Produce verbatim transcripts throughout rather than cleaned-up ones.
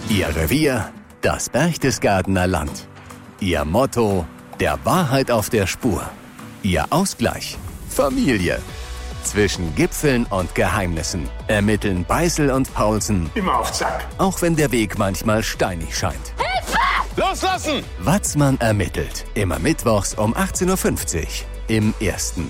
Ihr Revier, das Berchtesgadener Land. Ihr Motto, der Wahrheit auf der Spur. Ihr Ausgleich, Familie. Zwischen Gipfeln und Geheimnissen ermitteln Beißel und Paulsen. Immer auf Zack. Auch wenn der Weg manchmal steinig scheint. Hilfe! Loslassen! Watzmann ermittelt. Immer mittwochs um achtzehn Uhr fünfzig im Ersten.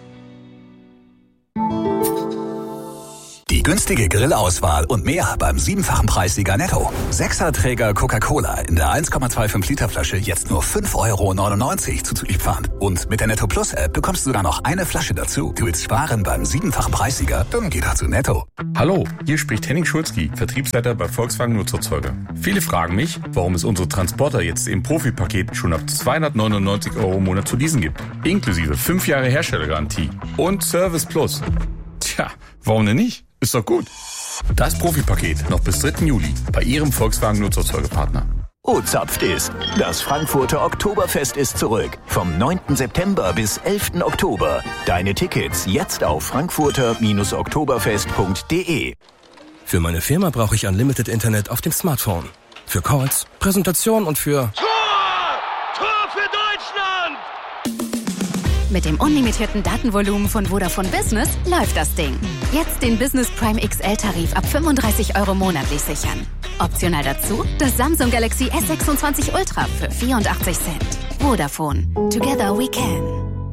Die günstige Grillauswahl und mehr beim siebenfachen Preissieger Netto. Sechserträger Coca-Cola in der eins Komma fünfundzwanzig Liter Flasche jetzt nur fünf Euro neunundneunzig zuzüglich Pfand. Und mit der Netto Plus App bekommst du sogar noch eine Flasche dazu. Du willst sparen beim siebenfachen Preissieger? Dann geh doch zu Netto. Hallo, hier spricht Henning Schulzki, Vertriebsleiter bei Volkswagen Nutzerzeuger. Viele fragen mich, warum es unsere Transporter jetzt im Profi-Paket schon ab zweihundertneunundneunzig Euro im Monat zu leasen gibt. Inklusive fünf Jahre Herstellergarantie und Service Plus. Tja, warum denn nicht? Ist doch gut. Das Profi-Paket noch bis dritten Juli bei Ihrem Volkswagen Nutzerzeugerpartner. O-Zapft ist. Das Frankfurter Oktoberfest ist zurück. Vom neunten September bis elften Oktober. Deine Tickets jetzt auf frankfurter Oktoberfest punkt de. Für meine Firma brauche ich Unlimited Internet auf dem Smartphone. Für Calls, Präsentation und für... Tor! Tor für Deutschland! Mit dem unlimitierten Datenvolumen von Vodafone Business läuft das Ding. Jetzt den Business Prime X L-Tarif ab fünfunddreißig Euro monatlich sichern. Optional dazu das Samsung Galaxy S sechsundzwanzig Ultra für vierundachtzig Cent. Vodafone. Together we can.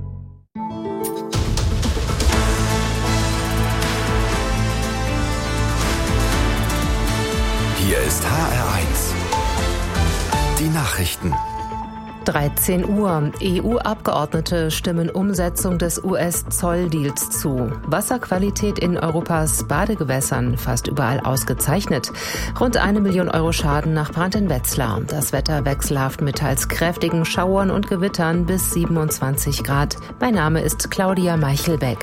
Hier ist H R eins. Die Nachrichten. dreizehn Uhr. E U-Abgeordnete stimmen Umsetzung des U S-Zolldeals zu. Wasserqualität in Europas Badegewässern fast überall ausgezeichnet. Rund eine Million Euro Schaden nach Brand in Wetzlar. Das Wetter wechselhaft mit teils kräftigen Schauern und Gewittern bis siebenundzwanzig Grad. Mein Name ist Claudia Meichelbeck.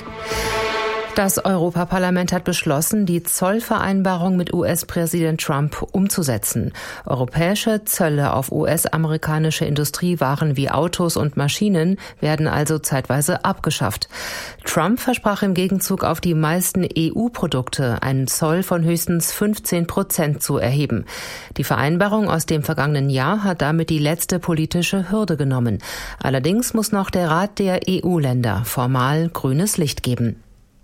Das Europaparlament hat beschlossen, die Zollvereinbarung mit U S-Präsident Trump umzusetzen. Europäische Zölle auf U S-amerikanische Industriewaren wie Autos und Maschinen werden also zeitweise abgeschafft. Trump versprach im Gegenzug auf die meisten E U-Produkte einen Zoll von höchstens fünfzehn Prozent zu erheben. Die Vereinbarung aus dem vergangenen Jahr hat damit die letzte politische Hürde genommen. Allerdings muss noch der Rat der E U-Länder formal grünes Licht geben.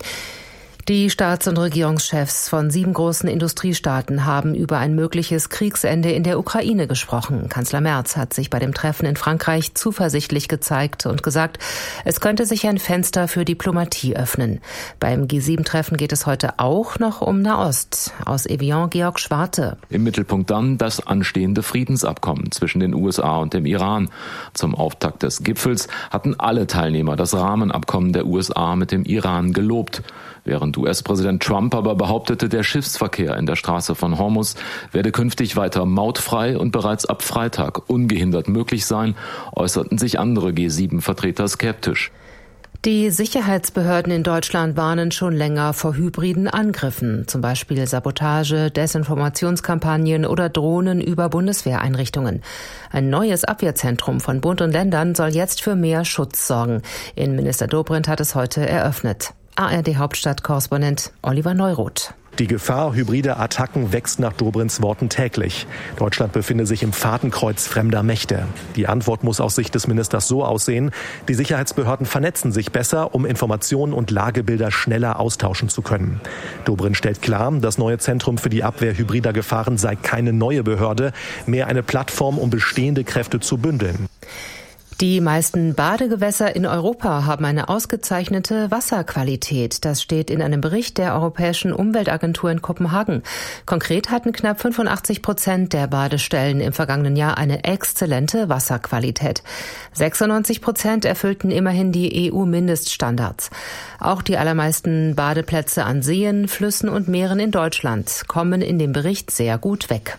Die Staats- und Regierungschefs von sieben großen Industriestaaten haben über ein mögliches Kriegsende in der Ukraine gesprochen. Kanzler Merz hat sich bei dem Treffen in Frankreich zuversichtlich gezeigt und gesagt, es könnte sich ein Fenster für Diplomatie öffnen. Beim G sieben Treffen geht es heute auch noch um Nahost. Aus Evian Georg Schwarte. Im Mittelpunkt dann das anstehende Friedensabkommen zwischen den U S A und dem Iran. Zum Auftakt des Gipfels hatten alle Teilnehmer das Rahmenabkommen der U S A mit dem Iran gelobt. Während U S-Präsident Trump aber behauptete, der Schiffsverkehr in der Straße von Hormuz werde künftig weiter mautfrei und bereits ab Freitag ungehindert möglich sein, äußerten sich andere G sieben Vertreter skeptisch. Die Sicherheitsbehörden in Deutschland warnen schon länger vor hybriden Angriffen, zum Beispiel Sabotage, Desinformationskampagnen oder Drohnen über Bundeswehreinrichtungen. Ein neues Abwehrzentrum von Bund und Ländern soll jetzt für mehr Schutz sorgen. Innenminister Dobrindt hat es heute eröffnet. A R D-Hauptstadt-Korrespondent Oliver Neuroth. Die Gefahr hybrider Attacken wächst nach Dobrindts Worten täglich. Deutschland befinde sich im Fadenkreuz fremder Mächte. Die Antwort muss aus Sicht des Ministers so aussehen: Die Sicherheitsbehörden vernetzen sich besser, um Informationen und Lagebilder schneller austauschen zu können. Dobrindt stellt klar, das neue Zentrum für die Abwehr hybrider Gefahren sei keine neue Behörde, mehr eine Plattform, um bestehende Kräfte zu bündeln. Die meisten Badegewässer in Europa haben eine ausgezeichnete Wasserqualität. Das steht in einem Bericht der Europäischen Umweltagentur in Kopenhagen. Konkret hatten knapp fünfundachtzig Prozent der Badestellen im vergangenen Jahr eine exzellente Wasserqualität. sechsundneunzig Prozent erfüllten immerhin die E U-Mindeststandards. Auch die allermeisten Badeplätze an Seen, Flüssen und Meeren in Deutschland kommen in dem Bericht sehr gut weg.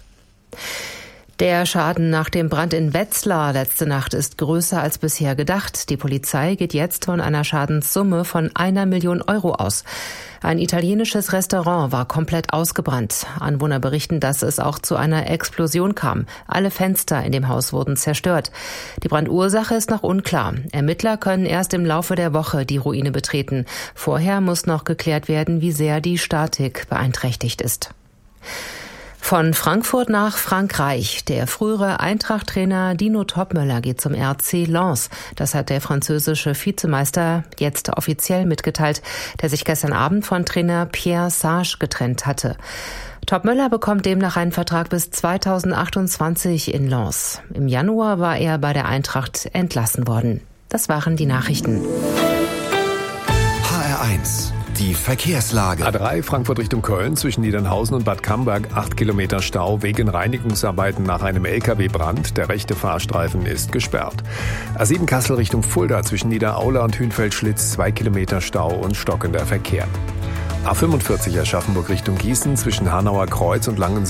Der Schaden nach dem Brand in Wetzlar letzte Nacht ist größer als bisher gedacht. Die Polizei geht jetzt von einer Schadenssumme von einer Million Euro aus. Ein italienisches Restaurant war komplett ausgebrannt. Anwohner berichten, dass es auch zu einer Explosion kam. Alle Fenster in dem Haus wurden zerstört. Die Brandursache ist noch unklar. Ermittler können erst im Laufe der Woche die Ruine betreten. Vorher muss noch geklärt werden, wie sehr die Statik beeinträchtigt ist. Von Frankfurt nach Frankreich. Der frühere Eintracht-Trainer Dino Topmöller geht zum R C Lens. Das hat der französische Vizemeister jetzt offiziell mitgeteilt, der sich gestern Abend von Trainer Pierre Sage getrennt hatte. Topmöller bekommt demnach einen Vertrag bis zweitausendachtundzwanzig in Lens. Im Januar war er bei der Eintracht entlassen worden. Das waren die Nachrichten. H R eins. Die Verkehrslage. A drei Frankfurt Richtung Köln zwischen Niedernhausen und Bad Camberg acht Kilometer Stau wegen Reinigungsarbeiten nach einem L K W-Brand. Der rechte Fahrstreifen ist gesperrt. A sieben Kassel Richtung Fulda zwischen Niederaula und Hünfeld-Schlitz zwei Kilometer Stau und stockender Verkehr. A fünfundvierzig Aschaffenburg Richtung Gießen zwischen Hanauer Kreuz und Langenselbold